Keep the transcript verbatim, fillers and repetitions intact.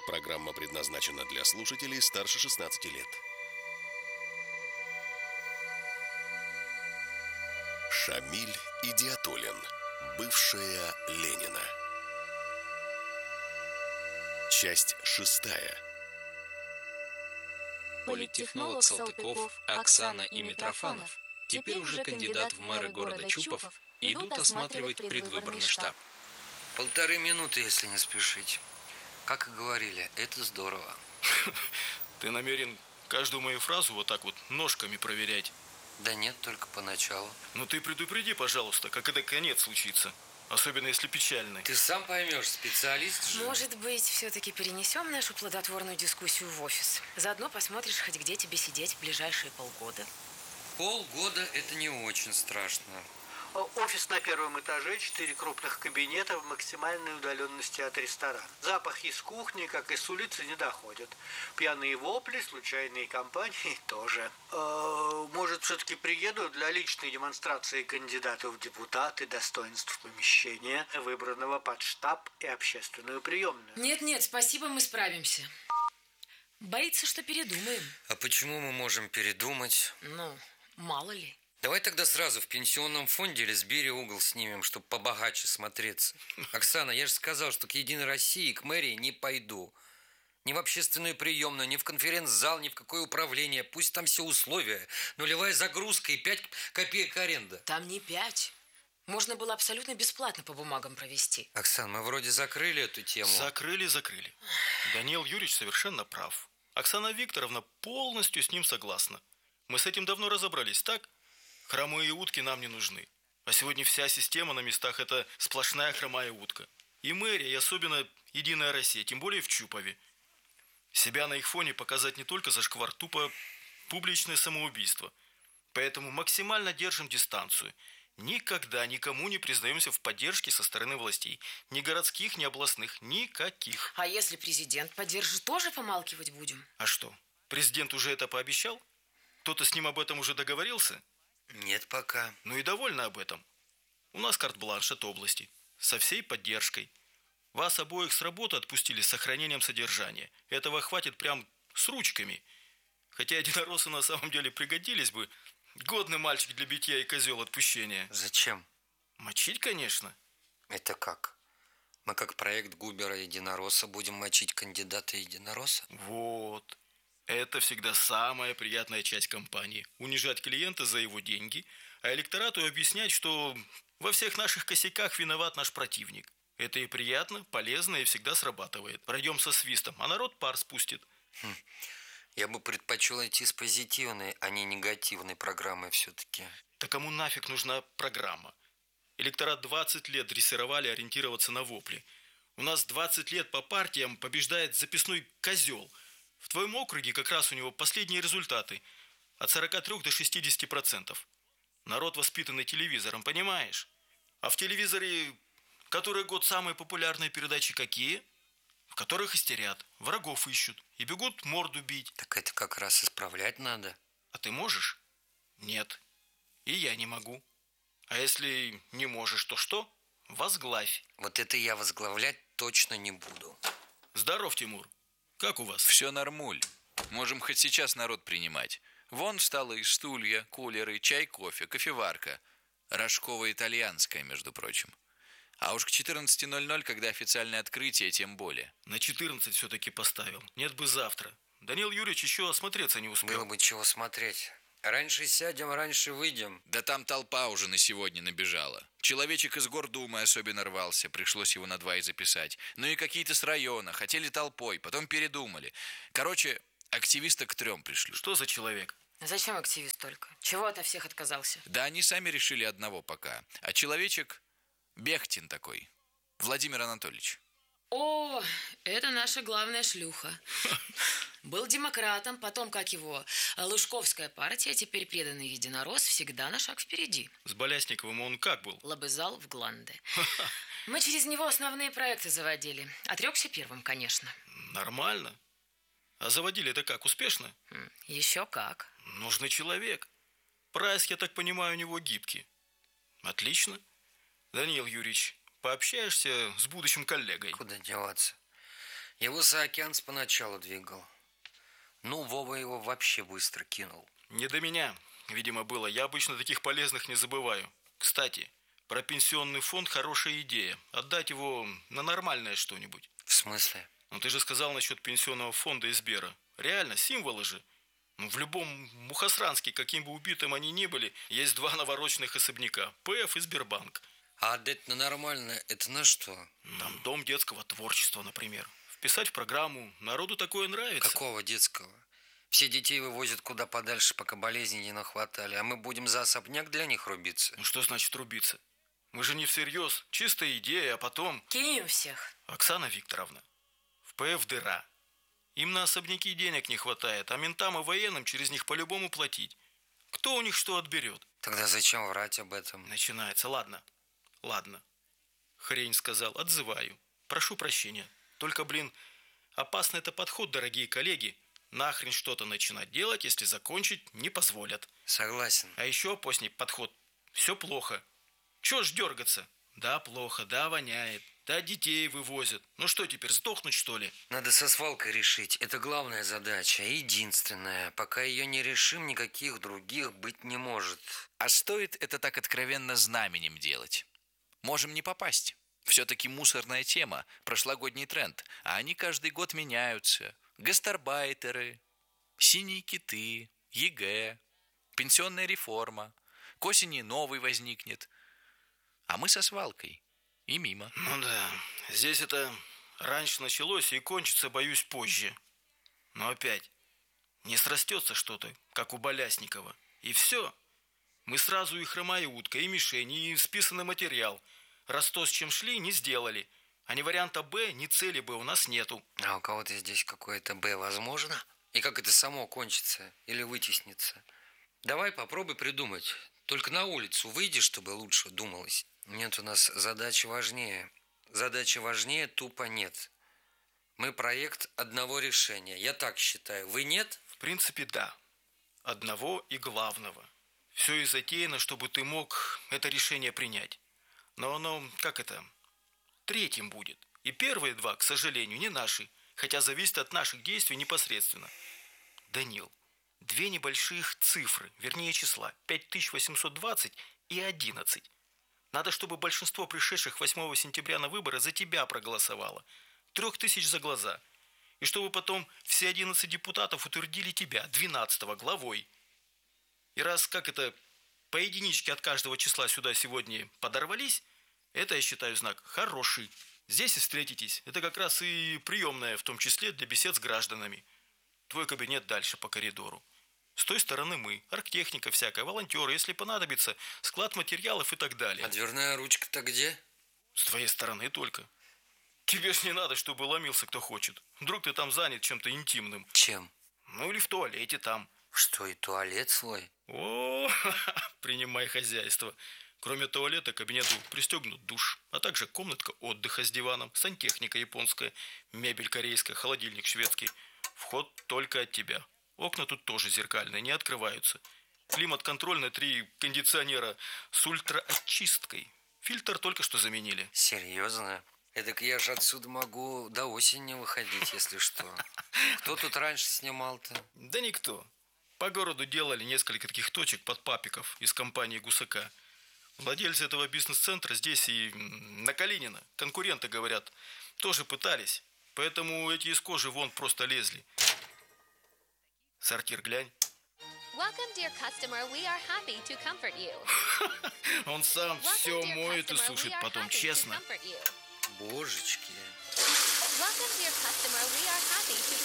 Программа предназначена для слушателей старше шестнадцати лет. Шамиль Идиатуллин. Бывшая Ленина. Часть шестая. Политтехнолог Салтыков, Оксана и Митрофанов, теперь уже кандидат в мэры города Чупов, идут осматривать предвыборный штаб. Полторы минуты, если не спешить. Как и говорили, это здорово. Ты намерен каждую мою фразу вот так вот ножками проверять? Да нет, только поначалу. Ну ты предупреди, пожалуйста, как это конец случится. Особенно если печальный. Ты сам поймешь, специалист же. Может быть, все-таки перенесем нашу плодотворную дискуссию в офис? Заодно посмотришь, хоть где тебе сидеть в ближайшие полгода. Полгода – это не очень страшно. Офис на первом этаже, четыре крупных кабинета в максимальной удаленности от ресторана. Запах из кухни, как и с улицы, не доходят. Пьяные вопли, случайные компании тоже. Э, может, все-таки приеду для личной демонстрации кандидатов в депутаты, достоинств помещения, выбранного под штаб и общественную приемную. Нет-нет, спасибо, мы справимся. Боится, что передумаем. А почему мы можем передумать? Ну, мало ли. Давай тогда сразу в пенсионном фонде или Сбере угол снимем, чтобы побогаче смотреться. Оксана, я же сказал, что к Единой России, к мэрии не пойду. Ни в общественную приемную, ни в конференц-зал, ни в какое управление. Пусть там все условия. Нулевая загрузка и пять копеек аренда. Там не пять. Можно было абсолютно бесплатно по бумагам провести. Оксан, мы вроде закрыли эту тему. Закрыли, закрыли. Даниил Юрьевич совершенно прав. Оксана Викторовна полностью с ним согласна. Мы с этим давно разобрались, так? Хромые утки нам не нужны. А сегодня вся система на местах – это сплошная хромая утка. И мэрия, и особенно Единая Россия, тем более в Чупове. Себя на их фоне показать не только зашквар, тупо публичное самоубийство. Поэтому максимально держим дистанцию. Никогда никому не признаемся в поддержке со стороны властей. Ни городских, ни областных, никаких. А если президент поддержит, тоже помалкивать будем? А что, президент уже это пообещал? Кто-то с ним об этом уже договорился? Нет пока. Ну и довольна об этом. У нас карт-бланш от области. Со всей поддержкой. Вас обоих с работы отпустили с сохранением содержания. Этого хватит прям с ручками. Хотя единороссы на самом деле пригодились бы. Годный мальчик для битья и козел отпущения. Зачем? Мочить, конечно. Это как? Мы как проект Губера Единоросса будем мочить кандидата Единоросса? Вот. Это всегда самая приятная часть кампании. Унижать клиента за его деньги, а электорату объяснять, что во всех наших косяках виноват наш противник. Это и приятно, полезно и всегда срабатывает. Пройдем со свистом, а народ пар спустит. Хм. Я бы предпочел идти с позитивной, а не негативной программой все-таки. Да кому нафиг нужна программа? Электорат двадцать лет дрессировали ориентироваться на вопли. У нас двадцать лет по партиям побеждает записной козел. В твоем округе как раз у него последние результаты. От сорока трёх до шестидесяти процентов. Народ воспитанный телевизором, понимаешь? А в телевизоре который год самые популярные передачи какие? В которых истерят, врагов ищут и бегут морду бить. Так это как раз исправлять надо. А ты можешь? Нет. И я не могу. А если не можешь, то что? Возглавь. Вот это я возглавлять точно не буду. Здоров, Тимур. Как у вас? Все нормуль. Можем хоть сейчас народ принимать. Вон столы, стулья, кулеры, чай, кофе, кофеварка. Рожково-итальянская, между прочим. А уж к четырнадцати ноль-ноль, когда официальное открытие, тем более. На четырнадцать все-таки поставил. Нет бы завтра. Даниил Юрьевич еще осмотреться не успел. Было бы чего смотреть. Раньше сядем, раньше выйдем. Да там толпа уже на сегодня набежала. Человечек из Гордумы особенно рвался. Пришлось его на два и записать. Ну и какие-то с района. Хотели толпой, потом передумали. Короче, активиста к трем пришли. Что за человек? Зачем активист только? Чего ото всех отказался? Да они сами решили одного пока. А человечек Бехтин такой. Владимир Анатольевич. О, это наша главная шлюха. Был демократом, потом, как его, Лужковская партия, теперь преданный единорос, всегда на шаг впереди. С Болясниковым он как был? Лобызал в гланды. Мы через него основные проекты заводили. Отрекся первым, конечно. Нормально. А заводили это как, успешно? Еще как. Нужный человек. Прайс, я так понимаю, у него гибкий. Отлично. Даниил Юрьевич, пообщаешься с будущим коллегой? Куда деваться? Его Саакянц поначалу двигал. Ну, Вова его вообще быстро кинул. Не до меня, видимо, было. Я обычно таких полезных не забываю. Кстати, про пенсионный фонд хорошая идея. Отдать его на нормальное что-нибудь. В смысле? Ну, ты же сказал насчет пенсионного фонда и Сбера. Реально, символы же. Ну, в любом Мухосранске, каким бы убитым они ни были, есть два навороченных особняка. ПФ и Сбербанк. А отдать на нормальное – это на что? Там дом детского творчества, например. Вписать в программу. Народу такое нравится. Какого детского? Все детей вывозят куда подальше, пока болезни не нахватали. А мы будем за особняк для них рубиться. Ну, что значит рубиться? Мы же не всерьез. Чистая идея, а потом... Кинем всех. Оксана Викторовна, в ПФ дыра. Им на особняки денег не хватает, а ментам и военным через них по-любому платить. Кто у них что отберет? Тогда зачем врать об этом? Начинается. Ладно, ладно. Хрень сказал, отзываю. Прошу прощения. Только, блин, опасный это подход, дорогие коллеги. Нахрен что-то начинать делать, если закончить не позволят. Согласен. А еще поздний подход. Все плохо. Чего ж дергаться? Да, плохо, да, воняет. Да, детей вывозят. Ну что теперь, сдохнуть, что ли? Надо со свалкой решить. Это главная задача, единственная. Пока ее не решим, никаких других быть не может. А стоит это так откровенно знаменем делать? Можем не попасть. Все-таки мусорная тема, прошлогодний тренд. А они каждый год меняются. Гастарбайтеры, синие киты, ЕГЭ, пенсионная реформа. К осени новый возникнет. А мы со свалкой. И мимо. Ну да, здесь это раньше началось и кончится, боюсь, позже. Но опять, не срастется что-то, как у Болясникова. И все. Мы сразу и хромая утка, и мишень, и списанный материал. Раз то, с чем шли, не сделали. А ни варианта Б, ни цели Б у нас нету. А у кого-то здесь какое-то Б возможно? И как это само кончится или вытеснится? Давай попробуй придумать. Только на улицу выйди, чтобы лучше думалось. Нет, у нас задача важнее. Задачи важнее тупо нет. Мы проект одного решения. Я так считаю. Вы нет? В принципе, да. Одного и главного. Все и затеяно, чтобы ты мог это решение принять. Но оно, как это, третьим будет. И первые два, к сожалению, не наши. Хотя зависит от наших действий непосредственно. Данил, две небольших цифры, вернее числа. пять тысяч восемьсот двадцать и одиннадцать. Надо, чтобы большинство пришедших восьмого сентября на выборы за тебя проголосовало. Трех тысяч за глаза. И чтобы потом все одиннадцать депутатов утвердили тебя, двенадцатого, главой. И раз, как это, по единичке от каждого числа сюда сегодня подорвались, это, я считаю, знак хороший. Здесь и встретитесь. Это как раз и приемная, в том числе для бесед с гражданами. Твой кабинет дальше по коридору. С той стороны мы, архтехника всякая, волонтеры, если понадобится, склад материалов и так далее. А дверная ручка-то где? С твоей стороны только. Тебе ж не надо, чтобы ломился кто хочет. Вдруг ты там занят чем-то интимным. Чем? Ну или в туалете там. Что, и туалет свой? О, принимай хозяйство. Кроме туалета, к кабинету пристегнут душ, а также комнатка отдыха с диваном, сантехника японская, мебель корейская, холодильник шведский. Вход только от тебя. Окна тут тоже зеркальные, не открываются. Климат-контроль на три кондиционера с ультраочисткой. Фильтр только что заменили. Серьезно? Эдак я же отсюда могу до осени выходить, если что. Кто тут раньше снимал-то? Да никто. По городу делали несколько таких точек под папиков из компании Гусака. Владельцы этого бизнес-центра здесь и на Калинина, конкуренты, говорят, тоже пытались. Поэтому эти из кожи вон просто лезли. Сортир глянь. Welcome, dear customer. We are happy to comfort you. Он сам Welcome, все dear моет и customer. сушит We are потом, happy to честно. comfort you. Божечки. Welcome, dear customer. We are happy to